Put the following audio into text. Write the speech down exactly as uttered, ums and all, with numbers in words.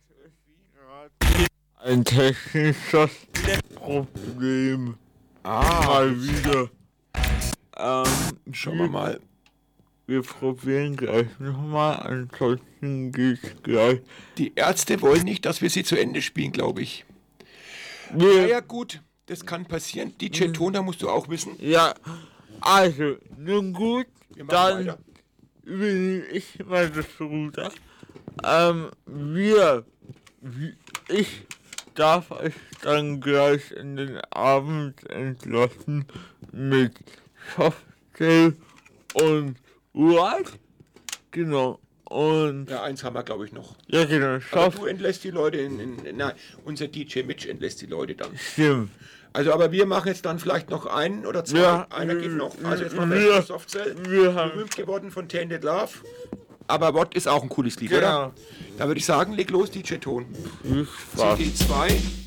ein technisches Problem. Ah, Mal wieder. Ähm, schauen wir mal. Wir probieren gleich nochmal, ansonsten geht's gleich. Die Ärzte wollen nicht, dass wir sie zu Ende spielen, glaube ich. Wir, Ja, ja, gut, das kann passieren. D J Toner musst du auch wissen. ja, also, nun gut, Wir machen dann weiter. übernehme ich mal das Ruder. Ähm, wir, wie- ich darf euch dann gleich in den Abend entlassen mit Softshell und What? Genau. Und Ja, eins haben wir, glaube ich, noch. ja, genau, Aber Soft du entlässt die Leute in, in, nein, unser D J Mitch entlässt die Leute dann. stimmt. Also, aber wir machen jetzt dann vielleicht noch einen oder zwei. Ja, Einer geht noch. Also jetzt machen wir- wir erst Soft Cell. wir haben- Berühmt geworden von Tainted Love. Aber What ist auch ein cooles Lied, Genau. oder? Da würde ich sagen, leg los, D J Ton. Viel Spaß. C D zwei.